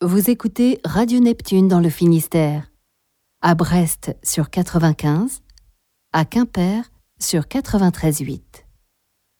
Vous écoutez Radio Neptune dans le Finistère, à Brest sur 95, à Quimper sur 93.8.